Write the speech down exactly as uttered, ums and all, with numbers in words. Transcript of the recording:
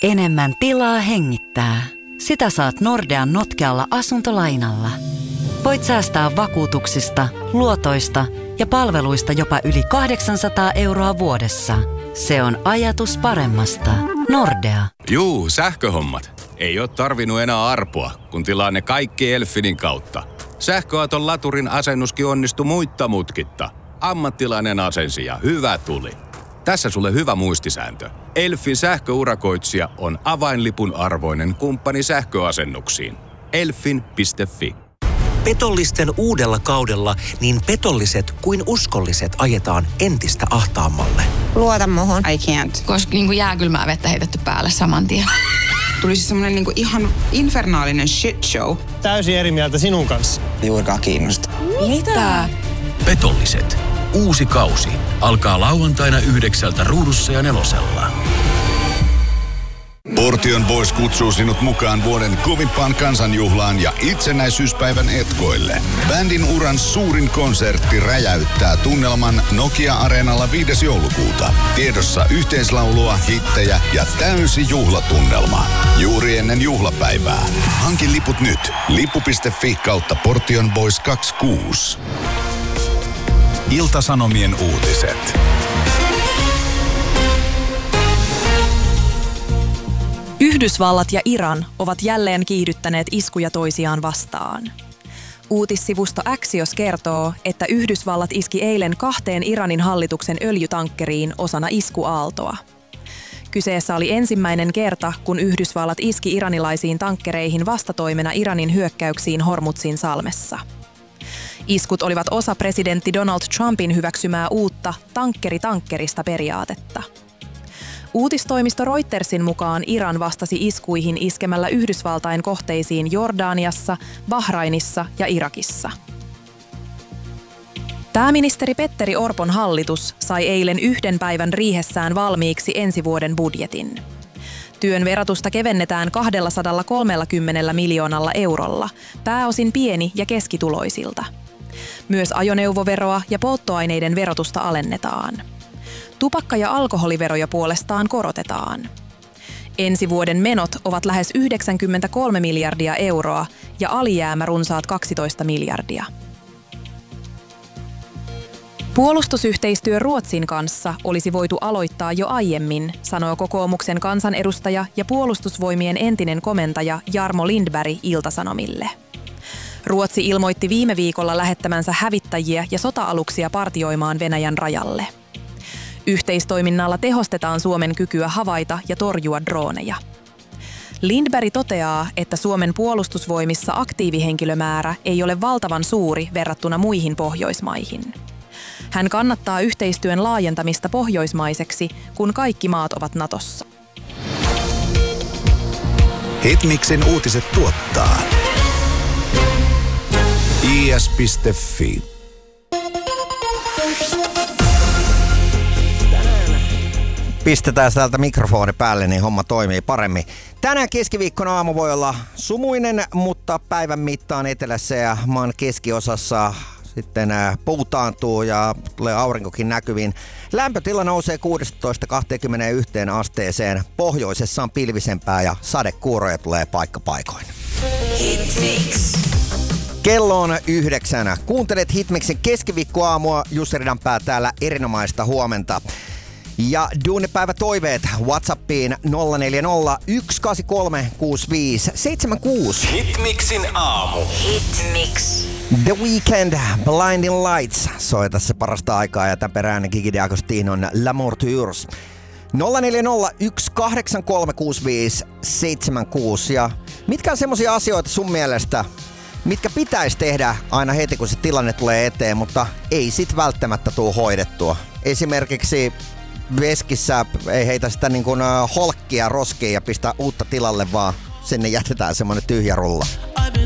Enemmän tilaa hengittää. Sitä saat Nordean notkealla asuntolainalla. Voit säästää vakuutuksista, luotoista ja palveluista jopa yli kahdeksansataa euroa vuodessa. Se on ajatus paremmasta. Nordea. Juu, sähköhommat. Ei oo tarvinnut enää arpoa, kun tilaa ne kaikki Elfinin kautta. Sähköauton laturin asennuskin onnistui muitta mutkitta. Ammattilainen asensi ja hyvä tuli. Tässä sulle hyvä muistisääntö. Elfin sähköurakoitsija on avainlipun arvoinen kumppani sähköasennuksiin. Elfin piste fi. Petollisten uudella kaudella niin petolliset kuin uskolliset ajetaan entistä ahtaammalle. Luota muhun. I can't. Koska niin kuin jääkylmää vettä heitetty päälle saman tien. Tulisi semmoinen niin kuin ihan infernaalinen shit show. Täysin eri mieltä sinun kanssa. Juurikaan kiinnosta. Mitä? Petolliset. Uusi kausi alkaa lauantaina yhdeksältä Ruudussa ja Nelosella. Portion Boys kutsuu sinut mukaan vuoden kovimpaan kansanjuhlaan ja itsenäisyyspäivän etkoille. Bändin uran suurin konsertti räjäyttää tunnelman Nokia-areenalla viides joulukuuta. Tiedossa yhteislaulua, hittejä ja täysi juhlatunnelma. Juuri ennen juhlapäivää. Hankin liput nyt. Lippu piste fi kautta Portion Boys kaksikymmentäkuusi. Ilta-Sanomien uutiset. Yhdysvallat ja Iran ovat jälleen kiihdyttäneet iskuja toisiaan vastaan. Uutissivusto Axios kertoo, että Yhdysvallat iski eilen kahteen Iranin hallituksen öljytankkeriin osana iskuaaltoa. Kyseessä oli ensimmäinen kerta, kun Yhdysvallat iski iranilaisiin tankkereihin vastatoimena Iranin hyökkäyksiin Hormuzin salmessa. Iskut olivat osa presidentti Donald Trumpin hyväksymää uutta tankkeri-tankkerista periaatetta. Uutistoimisto Reutersin mukaan Iran vastasi iskuihin iskemällä Yhdysvaltain kohteisiin Jordaniassa, Bahrainissa ja Irakissa. Pääministeri Petteri Orpon hallitus sai eilen yhden päivän riihessään valmiiksi ensi vuoden budjetin. Työn verotusta kevennetään kaksisataakolmekymmentä miljoonalla eurolla, pääosin pieni- ja keskituloisilta. Myös ajoneuvoveroa ja polttoaineiden verotusta alennetaan. Tupakka- ja alkoholiveroja puolestaan korotetaan. Ensi vuoden menot ovat lähes yhdeksänkymmentäkolme miljardia euroa ja alijäämä runsaat kaksitoista miljardia. Puolustusyhteistyö Ruotsin kanssa olisi voitu aloittaa jo aiemmin, sanoo kokoomuksen kansanedustaja ja puolustusvoimien entinen komentaja Jarmo Lindberg Ilta-Sanomille. Ruotsi ilmoitti viime viikolla lähettämänsä hävittäjiä ja sota-aluksia partioimaan Venäjän rajalle. Yhteistoiminnalla tehostetaan Suomen kykyä havaita ja torjua drooneja. Lindberg toteaa, että Suomen puolustusvoimissa aktiivihenkilömäärä ei ole valtavan suuri verrattuna muihin Pohjoismaihin. Hän kannattaa yhteistyön laajentamista pohjoismaiseksi, kun kaikki maat ovat Natossa. Hitmixin uutiset tuottaa i s piste fi. Pistetään täältä mikrofoni päälle, niin homma toimii paremmin. Tänään keskiviikkona aamu voi olla sumuinen, mutta päivän mittaan etelässä ja maan keskiosassa sitten puutaantuu ja tulee aurinkokin näkyviin. Lämpötila nousee kuusitoista kaksikymmentäyksi asteeseen. Pohjoisessa on pilvisempää ja sadekuuroja tulee paikkapaikoin. Hitmix. Kello on yhdeksän. Kuuntelet Hitmixin keskiviikkoaamua. Jussi Ridanpää täällä, erinomaista huomenta. Ja duunipäivä toiveet WhatsAppiin nolla neljä nolla yksi kahdeksan kolme kuusi viisi seitsemän kuusi. Hitmixin aamu. Hitmix. The Weeknd, Blinding Lights soi tässä parasta aikaa ja tämän perään Gigi D'Agostinon L'amour tours. nolla neljä nolla yksi kahdeksan kolme kuusi viisi seitsemän kuusi. Ja mitkä on semmosia asioita sun mielestä, mitkä pitäisi tehdä aina heti kun se tilanne tulee eteen, mutta ei sit välttämättä tuu hoidettua. Esimerkiksi veskissä ei heitä sitä niin kuin holkkia roskiin ja pistää uutta tilalle, vaan sinne jätetään semmonen tyhjä rulla.